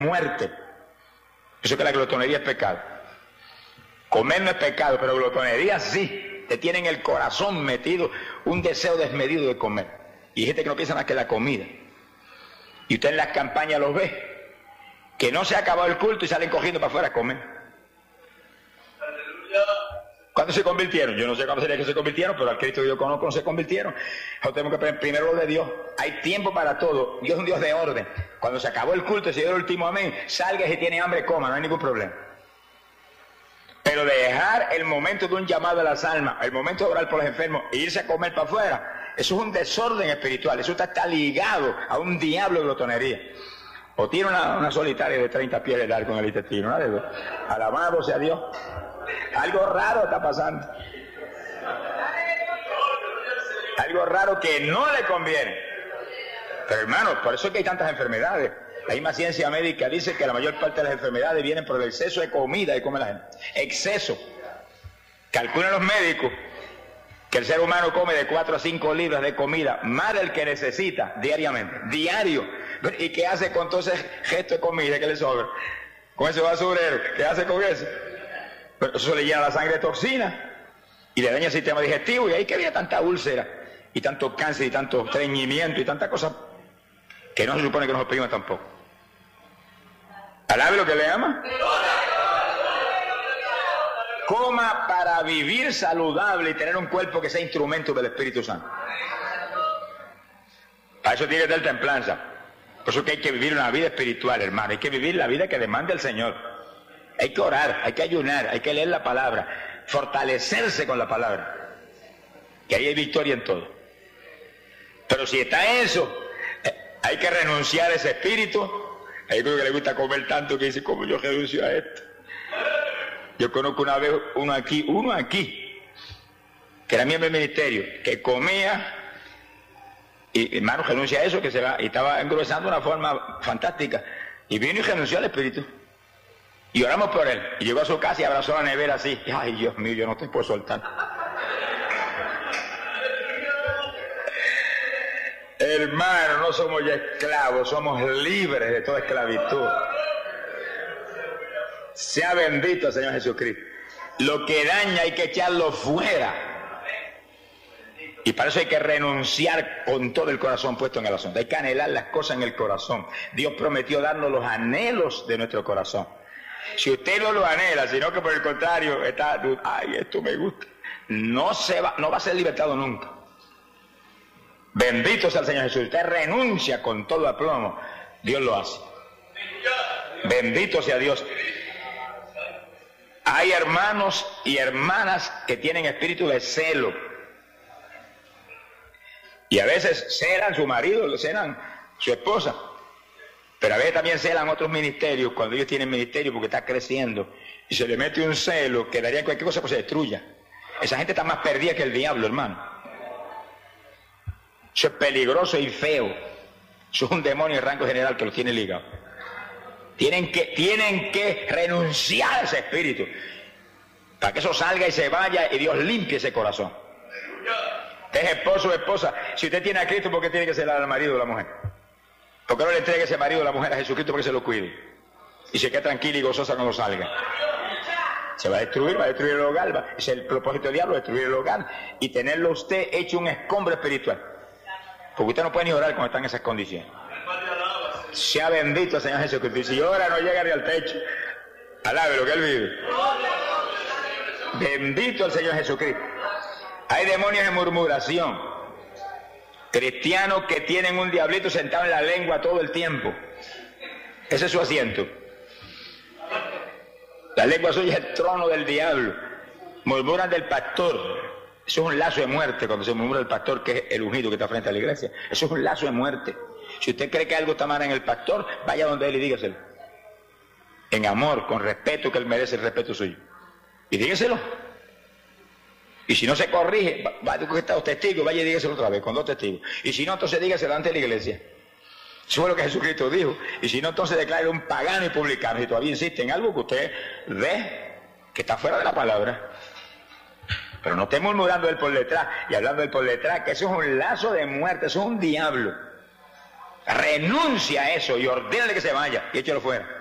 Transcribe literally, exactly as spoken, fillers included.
muerte. Eso que la glotonería es pecado. Comer no es pecado, pero glotonería sí. Te tiene en el corazón metido un deseo desmedido de comer. Y hay gente que no piensa más que la comida. Y usted en las campañas los ve, que no se ha acabado el culto y salen cogiendo para afuera a comer. ¿Cuándo se convirtieron? Yo no sé cuándo sería que se convirtieron, pero al Cristo que yo conozco no se convirtieron. Nosotros tenemos que primero lo de Dios. Hay tiempo para todo. Dios es un Dios de orden. Cuando se acabó el culto y se dio el último amén, salga y si tiene hambre, coma, no hay ningún problema. Pero dejar el momento de un llamado a las almas, el momento de orar por los enfermos e irse a comer para afuera, eso es un desorden espiritual. Eso está, está ligado a un diablo de glotonería. O tiene una, una solitaria de treinta pies de largo en el intestino, una de dos. Alabado sea Dios. Algo raro está pasando. Algo raro que no le conviene. Pero hermanos, por eso es que hay tantas enfermedades. La misma ciencia médica dice que la mayor parte de las enfermedades vienen por el exceso de comida que come la gente. Exceso. Calculan los médicos que el ser humano come de cuatro a cinco libras de comida, más del que necesita diariamente. Diario. ¿Y qué hace con todo ese gesto de comida que le sobra? Con ese basurero, ¿qué hace con eso? Pero eso le llena la sangre de toxina y le daña el sistema digestivo, y ahí que viene tanta úlcera y tanto cáncer y tanto estreñimiento y tanta cosa que no se supone que nos oprima tampoco. Alabe lo que le ama. Coma para vivir saludable y tener un cuerpo que sea instrumento del Espíritu Santo. Para eso tiene que tener templanza. Por eso que hay que vivir una vida espiritual, hermano. Hay que vivir la vida que demanda el Señor. Hay que orar, hay que ayunar, hay que leer la palabra, fortalecerse con la palabra. Que ahí hay victoria en todo. Pero si está eso, eh, hay que renunciar a ese espíritu. Hay uno que le gusta comer tanto que dice, ¿cómo yo renuncio a esto? Yo conozco una vez uno aquí, uno aquí, que era miembro del ministerio, que comía, y hermano renuncia a eso, que se va, y estaba engruesando de una forma fantástica, y vino y renunció al espíritu. Y oramos por él, y llegó a su casa y abrazó la nevera así. Ay, Dios mío, yo no te puedo soltar. Hermano, no somos ya esclavos, somos libres de toda esclavitud. Sea bendito el Señor Jesucristo. Lo que daña hay que echarlo fuera. Y para eso hay que renunciar con todo el corazón puesto en el asunto. Hay que anhelar las cosas en el corazón. Dios prometió darnos los anhelos de nuestro corazón. Si usted no lo anhela, sino que por el contrario está, ay, esto me gusta, no se va, no va a ser libertado nunca. Bendito sea el Señor Jesús. Usted renuncia con todo aplomo, Dios lo hace. Bendito sea Dios. Hay hermanos y hermanas que tienen espíritu de celo. Y a veces celan su marido, celan su esposa. Pero a veces también celan otros ministerios cuando ellos tienen ministerio porque está creciendo. Y se le mete un celo que daría cualquier cosa pues se destruya. Esa gente está más perdida que el diablo, hermano. Eso es peligroso y feo. Eso es un demonio de rango general que los tiene ligados. Tienen que, tienen que renunciar a ese espíritu para que eso salga y se vaya y Dios limpie ese corazón. Usted es esposo o esposa. Si usted tiene a Cristo, ¿por qué tiene que celar al marido o la mujer? ¿Por qué no le entregue ese marido o la mujer a Jesucristo para que se lo cuide? Y se quede tranquila y gozosa cuando salga. Se va a destruir, va a destruir el hogar. Va, es el propósito del diablo, destruir el hogar y tenerlo usted hecho un escombro espiritual. Porque usted no puede ni orar cuando está en esas condiciones. Sea bendito el Señor Jesucristo. Y si ora no llega ni al techo. Alabe lo que Él vive. Bendito el Señor Jesucristo. Hay demonios de murmuración. Cristianos que tienen un diablito sentado en la lengua todo el tiempo. Ese es su asiento. La lengua suya es el trono del diablo. Murmuran del pastor. Eso es un lazo de muerte cuando se murmura del pastor, que es el ungido que está frente a la iglesia. Eso es un lazo de muerte. Si usted cree que algo está mal en el pastor, vaya donde él y dígaselo. En amor, con respeto, que él merece el respeto suyo. Y dígaselo. Y si no se corrige, vaya con estos testigos, vaya y dígaselo otra vez, con dos testigos. Y si no, entonces dígaselo ante la iglesia. Eso fue lo que Jesucristo dijo. Y si no, entonces declare un pagano y publicano. Si todavía insiste en algo que usted ve que está fuera de la palabra. Pero no esté murmurando él por detrás y hablando él por detrás, que eso es un lazo de muerte, eso es un diablo. Renuncia a eso y ordénale que se vaya y échalo fuera.